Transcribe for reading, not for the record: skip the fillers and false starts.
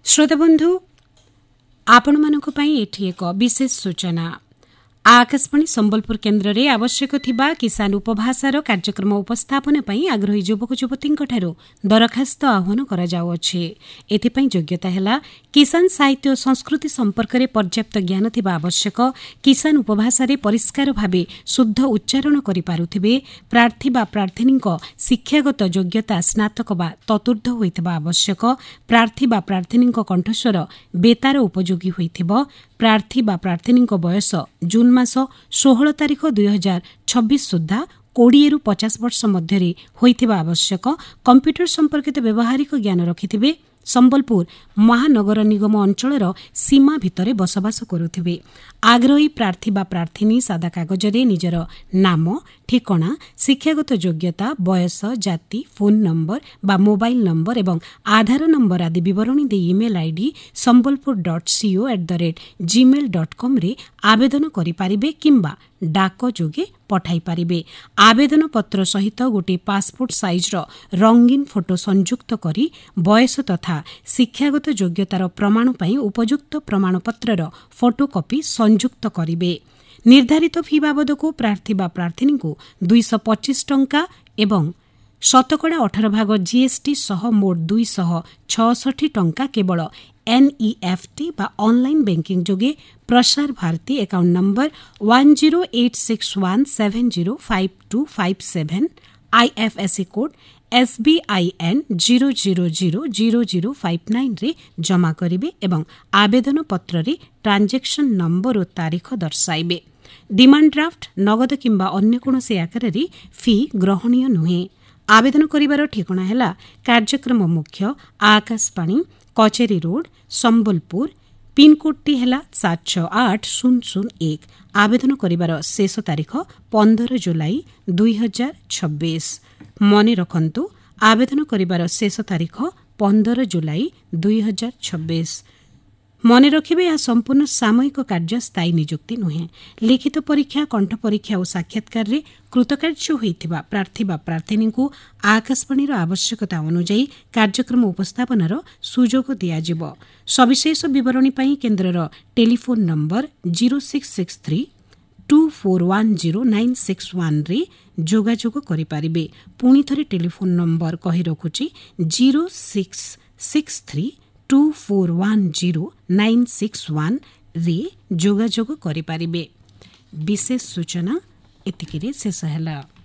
श्रोताबंधु आपण मानक पई एठी एक विशेष सूचना। आकाशवाणी संबलपुर केन्द्र रे आवश्यक थिबा किसान उपभाषार कार्यक्रम उपस्थापन पई आग्रही युवक युवतींक ठारू दरखास्त आह्वान करा जाउ अछि। एथि पई योग्यता हेला किसान साहित्य और संस्कृति संपर्क रे पर्याप्त ज्ञान थिबा आवश्यक, किसान उपभाषा रे परिष्कार भावे शुद्ध उच्चारण करि पारुथिबे, प्रार्थी बा प्रार्थिनीक शिक्षागत योग्यता स्नातक बा ततुर्ध होइथिबा आवश्यक, प्रार्थी बा प्रार्थिनीक कंठस्वर बेतार उपयोगी होइथिबो, प्रार्थी बा प्रार्थिनीक बयस जून मास 16 तारिख 2026 सुद्धा 20 ରୁ 50 वर्ष मध्य होइथिबा आवश्यक, कंप्यूटर संपर्कित व्यवहारिक ज्ञान रखिथिबे, संबलपुर महानगर निगम अंचलर सीमा भितरे बसवास करुथिबे। आग्रही प्रार्थी बा प्रार्थिनी सादा कागजरे निजर नाम, ठिकणा, शिक्षागत योग्यता, बयस, जाति, फोन नंबर बा मोबाइल नंबर एवं आधार नंबर आदि विवरणी दे ईमेल आईडी sambalpur.co@gmail.com रे आवेदन करि पारिबे किंबा डाक जोगे पठाई पारिबे। आवेदन पत्र सहित गोटे पासपोर्ट साइज रंगीन फोटो संयुक्त करी बयस तथा शिक्षागत योग्यतार प्रमाण पई उपयुक्त प्रमाणपत्रर फोटोकॉपी संयुक्त करिबे। निर्धारित फी बाबदको प्रार्थी बा प्रार्थिनी को 225 टंका एवं शतकड़ा 18 भाग जीएसटी सह मोट 266 टंका केवल एनईएफटी बा ऑनलाइन बैंकिंग जोगे Prasar Bharati account number 108617052557 IFSC code SBIN 0000059 रे जमा करिबे एवं आवेदन पत्र रे ट्रांजैक्शन नंबर और तारीख दर्शाइबे। डिमांड ड्राफ्ट नगद किंबा अन्य कोनोसी आकार रे फी ग्रहणीय नुहे। आवेदन करिवार ठिकाना हैला कार्यक्रम मुख्य आकाशवाणी कचेरी रोड संबलपुर, पिनकोड टी हैला 768001। आवेदन करिवार शेष तारीख 15 जुलाई 2026। मने रखंतु आवेदन करिवार शेष तारीख 15 जुलाई 2026। मने रखिबे या संपूर्ण सामयिक कार्य स्थायी नियुक्ति नुहे। लिखित परीक्षा, कंठ परीक्षा और साक्षात्कार रे कृतकार्य होइथिबा प्रार्थी बा प्रार्थिनी को आकाशवाणीर आवश्यकता अनुसार कार्यक्रम उपस्थापनार सुजोग दियाजिबो। सविशेष विवरणी पई केन्द्रर टेलीफोन नंबर 0663 2410 रे जोगाजोग करि पारिबे। पुणी थरे टेलीफोन नंबर कहि रखुची 0663 2410 रे जोगाजोग करि पारिबे। विशेष सूचना एतिकिरे शेष हैला।